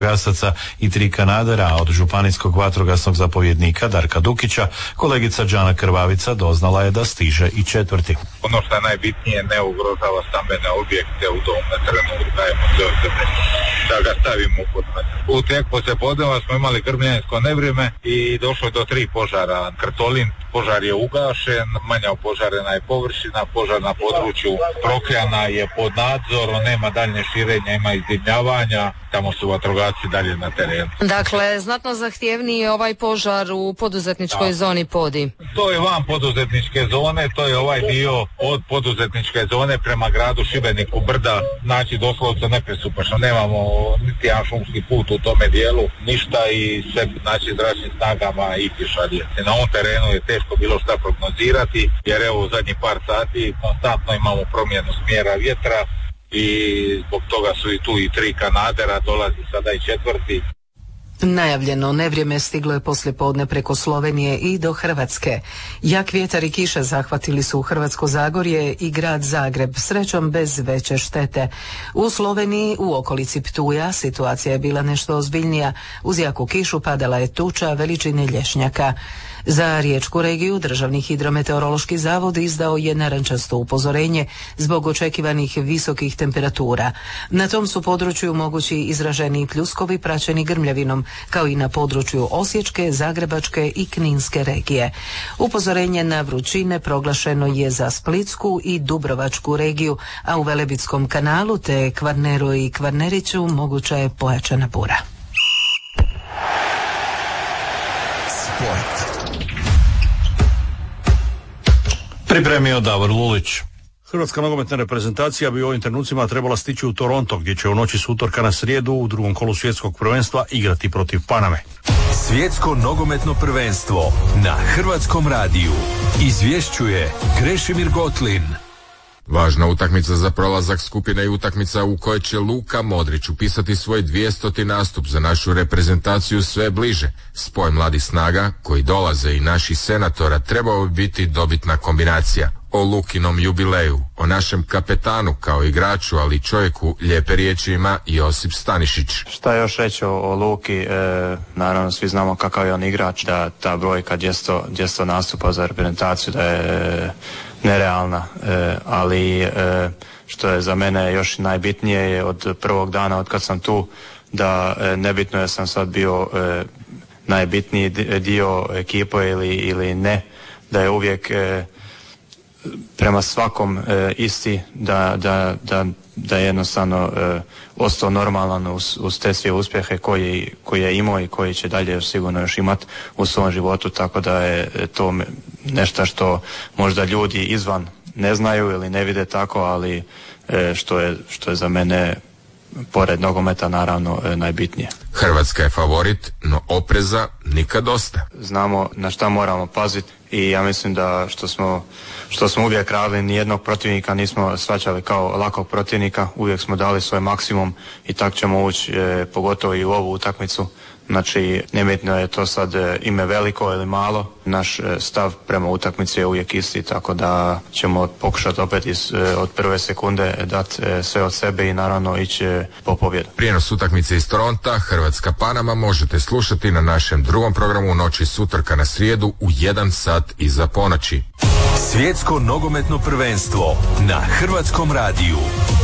gasaca i 3 kanadera, a od županijskog vatrogasnog zapovjednika Darka Dukića kolegica Đana Krvavica doznala je da stiže i 4. Ono što je najbitnije, ne ugrožava stambene objekte u dom na terenu, dajemo sve od sebe da ga stavimo u podmet. U tijeku poslijepodneva smo imali grmljensko nevrijeme i došlo je do 3 požara. Krtolin, požar je ugašen, manja opožarena je površina, požar na području Prokljana je pod nadzorom, nema daljnje širenja, ima izdimljavanja, tamo su vatrogasci dalje na terenu. Dakle, znatno zahtjevniji je ovaj požar u poduzetničkoj zoni Podi. To je van poduzetničke zone, to je ovaj dio od poduzetničke zone prema gradu Šibeniku, brda, znači doslovce nepristupačno, nemamo niti jedan šumski put u tome dijelu, ništa i sve, znači zračnim snagama i pješadije. Na ovom terenu je teško bilo šta prognozirati, jer evo u zadnjih par sati konstantno imamo promjenu smjera vjetra i zbog toga su i tu i 3 kanadera, dolazi sada i 4. Najavljeno nevrijeme stiglo je poslijepodne preko Slovenije i do Hrvatske. Jak vjetar i kiša zahvatili su Hrvatsko Zagorje i grad Zagreb, srećom bez veće štete. U Sloveniji, u okolici Ptuja, situacija je bila nešto ozbiljnija. Uz jaku kišu padala je tuča veličine lješnjaka. Za riječku regiju Državni hidrometeorološki zavod izdao je narančasto upozorenje zbog očekivanih visokih temperatura. Na tom su području mogući izraženi pljuskovi praćeni grmljavinom, kao i na području Osječke, Zagrebačke i Kninske regije. Upozorenje na vrućine proglašeno je za Splitsku i Dubrovačku regiju, a u Velebitskom kanalu te Kvarneru i Kvarneriću moguća je pojačana bura. Pripremio Davor Lulić. Hrvatska nogometna reprezentacija bi u ovim trenucima trebala stići u Toronto, gdje će u noći s utorka na srijedu u drugom kolu svjetskog prvenstva igrati protiv Paname. Svjetsko nogometno prvenstvo na Hrvatskom radiju izvješćuje Krešimir Gotlin. Važna utakmica za prolazak skupine i utakmica u kojoj će Luka Modrić upisati svoj 200. nastup za našu reprezentaciju sve bliže. Spoj mladih snaga koji dolaze i naših senatora trebao bi biti dobitna kombinacija. O Lukinom jubileju, o našem kapetanu kao igraču, ali i čovjeku lijepe riječi ima Josip Stanišić. Šta još reći o Luki, naravno svi znamo kakav je on igrač, da ta brojka 200 nastupa za reprezentaciju da je nerealna, ali što je za mene još najbitnije je od prvog dana od kad sam tu, da nebitno je sam sad bio najbitniji dio ekipe ili ne, da je uvijek prema svakom isti, da je jednostavno ostao normalan uz te sve uspjehe koji je imao i koji će dalje sigurno još imati u svom životu, tako da je to nešto što možda ljudi izvan ne znaju ili ne vide tako, ali što je za mene pored nogometa naravno najbitnije. Hrvatska je favorit, no opreza nikad dosta. Znamo na šta moramo paziti i ja mislim da što smo uvijek radili, nijednog protivnika nismo shvaćali kao lakog protivnika, uvijek smo dali svoj maksimum i tak ćemo ući pogotovo i u ovu utakmicu. Znači, nebitno je to sad ime veliko ili malo, naš stav prema utakmici je uvijek isti, tako da ćemo pokušati opet od prve sekunde dati sve od sebe i naravno ići po pobjedu. Prijenos utakmice iz Toronta, Hrvatska Panama možete slušati na našem drugom programu noći s utorka na srijedu u 1 sat iza ponoći. Svjetsko nogometno prvenstvo na Hrvatskom radiju.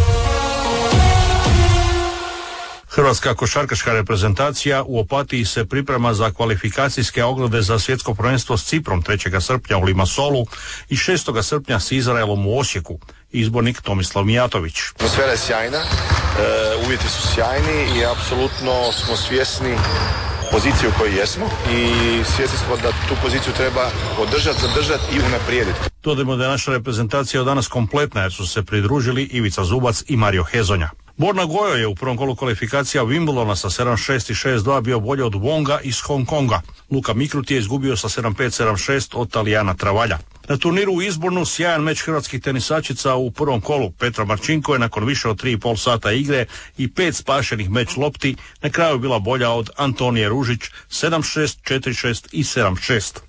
Hrvatska košarkaška reprezentacija u Opatiji se priprema za kvalifikacijske oglede za svjetsko prvenstvo s Ciprom 3. srpnja u Limassolu i 6. srpnja s Izraelom u Osijeku. Izbornik Tomislav Mijatović. Atmosfera je sjajna, uvjeti su sjajni i apsolutno smo svjesni poziciju u kojoj jesmo i svjesni smo da tu poziciju treba održati, zadržati i unaprijediti. Dodajmo da je naša reprezentacija danas kompletna jer su se pridružili Ivica Zubac i Mario Hezonja. Borna Gojo je u prvom kolu kvalifikacija Wimbledona sa 7-6 i 6-2 bio bolje od Wonga iz Hong Konga. Luka Mikrut je izgubio sa 7-5, 7-6 od Talijana Travalja. Na turniru u Izbornu sjajan meč hrvatskih tenisačica u prvom kolu. Petra Marčinko je nakon više od 3,5 sata igre i 5 spašenih meč lopti na kraju bila bolja od Antonije Ružić 7-6, 4-6 i 7-6.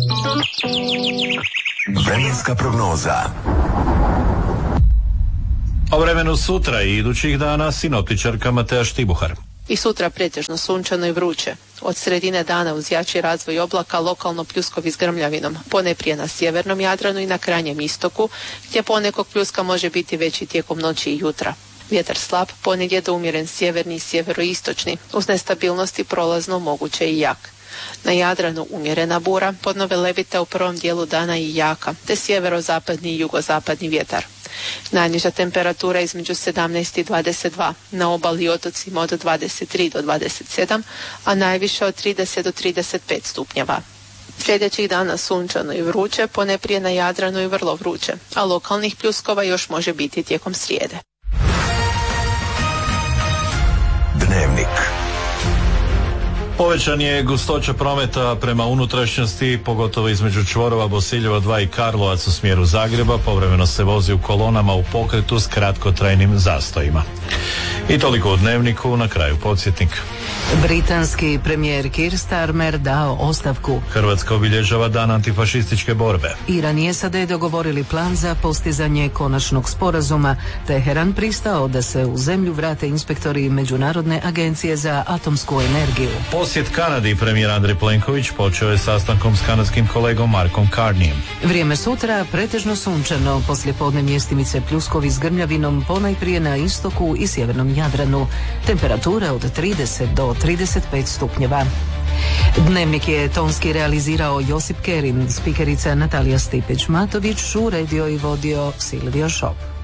Vremenska prognoza. O vremenu sutra i idućih dana sinoptičarka Mateja Štibuhar. I sutra pretežno sunčano i vruće. Od sredine dana uz jači razvoj oblaka lokalno pljuskovi s grmljavinom, ponajprije na sjevernom Jadranu i na krajnjem istoku, gdje ponekog pljuska može biti veći tijekom noći i jutra. Vjetar slab, ponegdje do umjeren sjeverni i sjeveroistočni, uz nestabilnosti prolazno moguće i jak. Na Jadranu umjerena bura, podnove levita u prvom dijelu dana i jaka, te sjeverozapadni i jugozapadni vjetar. Najniža temperatura između 17 i 22, na obali i otocima od 23 do 27, a najviše od 30 do 35 stupnjeva. Sljedećih dana sunčano i vruće, ponajprije na Jadranu i vrlo vruće, a lokalnih pljuskova još može biti tijekom srijede. Dnevnik. Povećan je gustoća prometa prema unutrašnjosti, pogotovo između čvorova Bosiljeva 2 i Karlovac u smjeru Zagreba. Povremeno se vozi u kolonama u pokretu s kratkotrajnim zastojima. I toliko u Dnevniku, na kraju podsjetnik. Britanski premijer Keir Starmer dao ostavku. Hrvatska obilježava dan antifašističke borbe. Iran i SAD dogovorili plan za postizanje konačnog sporazuma. Teheran pristao da se u zemlju vrate inspektori Međunarodne agencije za atomsku energiju. Posjet Kanadi premijer Andrej Plenković počeo je sastankom s kanadskim kolegom Markom Carneyem. Vrijeme sutra pretežno sunčano, poslijepodne mjestimice pljuskovi s grmljavinom, ponajprije na istoku i sjevernom Jadranu. Temperatura od 30 do 35 stupnjeva. Dnevnik je tonski realizirao Josip Kerin, spikerica Natalija Stipić-Matović, uredio i vodio Silvio Šop.